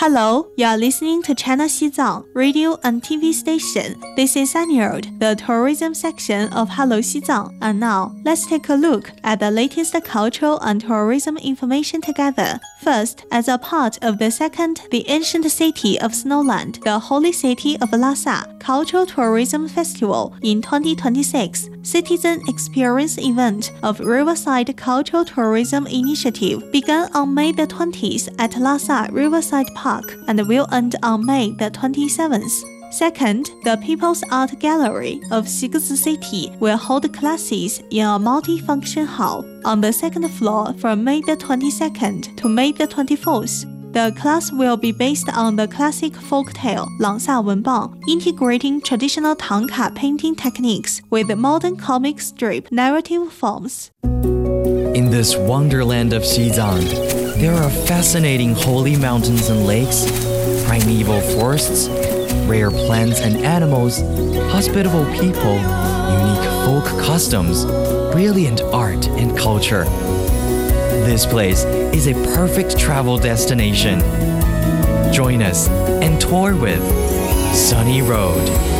Hello, you are listening to China Xizang radio and TV station. This is Anyard, the tourism section of Hello Xizang. And now, let's take a look at the latest cultural and tourism information together. First, as a part of the second, the ancient city of Snowland, the holy city of Lhasa Cultural Tourism Festival in 2026, citizen experience event of Riverside Cultural Tourism Initiative began on May the 20th at Lhasa Riverside Park and will end on May the 27th. Second, the People's Art Gallery of Sixth City will hold classes in a multi-function hall on the second floor from May the 22nd to May the 24th. The class will be based on the classic folktale Langxia Wenbang, integrating traditional Tangka painting techniques with modern comic strip narrative forms. In this wonderland of Xizang, there are fascinating holy mountains and lakes, primeval forests, rare plants and animals, hospitable people, unique folk customs, brilliant art and culture. This place is a perfect travel destination. Join us and tour with Sunny Road.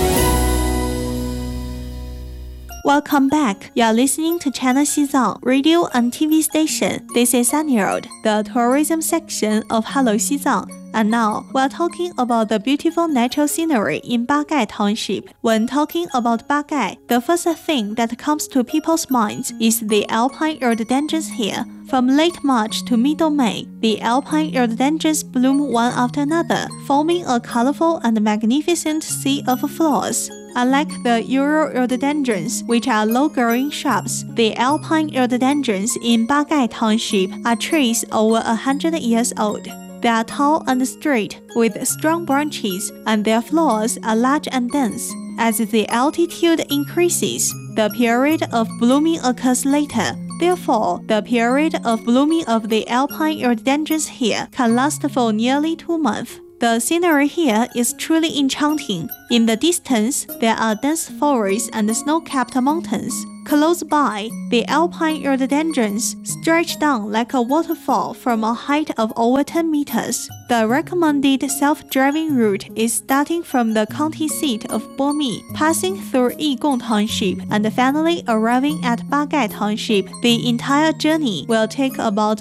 Welcome back. You are listening to China Xizang radio and TV station. This is Anyard, the tourism section of Hello Xizang. And now, we're talking about the beautiful natural scenery in Bagai Township. When talking about Bagai, the first thing that comes to people's minds is the alpine rhododendrons here. From late March to middle May, the alpine rhododendrons bloom one after another, forming a colorful and magnificent sea of flowers. Unlike the Euro rhododendrons, which are low-growing shrubs, the alpine rhododendrons in Bagai Township are trees over 100 years old. They are tall and straight, with strong branches, and their flowers are large and dense. As the altitude increases, the period of blooming occurs later. Therefore, the period of blooming of the alpine rhododendrons here can last for nearly 2 months. The scenery here is truly enchanting. In the distance, there are dense forests and snow-capped mountains. Close by, the alpine rhododendrons stretch down like a waterfall from a height of over 10 meters. The recommended self-driving route is starting from the county seat of Bomi, passing through Yigong Township and finally arriving at Bagai Township. The entire journey will take about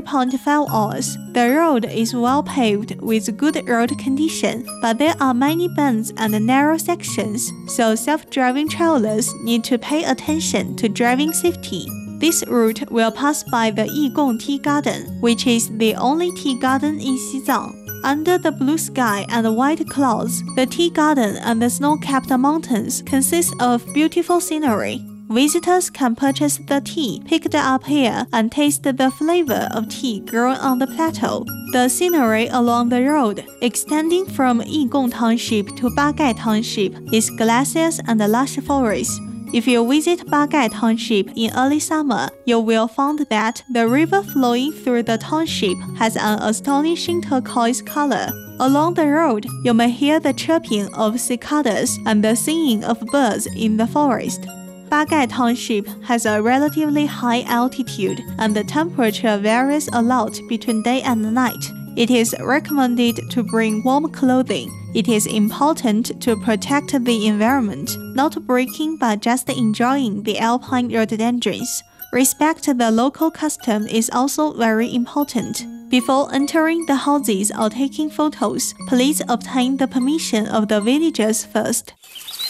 3.5 hours. The road is well paved with good road condition, but there are many bends and narrow sections, so self-driving travelers need to pay attention to driving safety. This route will pass by the Yigong Tea Garden, which is the only tea garden in Xizang. Under the blue sky and white clouds, the tea garden and the snow-capped mountains consist of beautiful scenery. Visitors can purchase the tea picked up here and taste the flavor of tea grown on the plateau. The scenery along the road, extending from Yigong Township to Bagai Township, is glaciers and lush forests. If you visit Bagai Township in early summer, you will find that the river flowing through the township has an astonishing turquoise color. Along the road, you may hear the chirping of cicadas and the singing of birds in the forest. Bagai Township has a relatively high altitude, and the temperature varies a lot between day and night. It is recommended to bring warm clothing. It is important to protect the environment, not breaking but just enjoying the alpine rhododendrons. Respect the local custom is also very important. Before entering the houses or taking photos, please obtain the permission of the villagers first.